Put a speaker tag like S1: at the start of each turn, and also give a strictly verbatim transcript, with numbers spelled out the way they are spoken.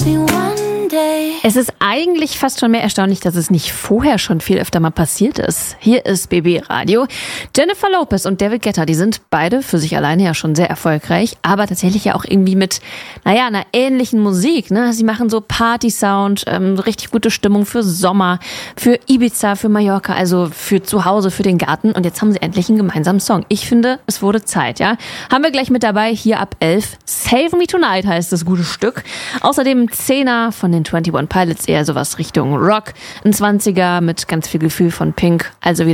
S1: Es ist eigentlich fast schon mehr erstaunlich, dass es nicht vorher schon viel öfter mal passiert ist. Hier ist B B Radio. Jennifer Lopez und David Guetta, die sind beide für sich alleine ja schon sehr erfolgreich, aber tatsächlich ja auch irgendwie mit, naja, einer ähnlichen Musik. Ne? Sie machen so Party-Sound, ähm, richtig gute Stimmung für Sommer, für Ibiza, für Mallorca, also für zu Hause, für den Garten. Und jetzt haben sie endlich einen gemeinsamen Song. Ich finde, es wurde Zeit, ja. Haben wir gleich mit dabei, hier ab elf. Save Me Tonight heißt das gute Stück. Außerdem Zehner von den einundzwanzig Pilots, eher sowas Richtung Rock. Ein zwanziger mit ganz viel Gefühl von Pink. Also wieder